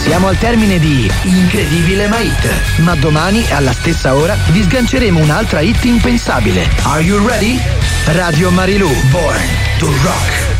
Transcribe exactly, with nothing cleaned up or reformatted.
Siamo al termine di Incredibile ma Hit, ma domani alla stessa ora vi sganceremo un'altra hit impensabile. Are you ready? Radio Marilù, Born to Rock.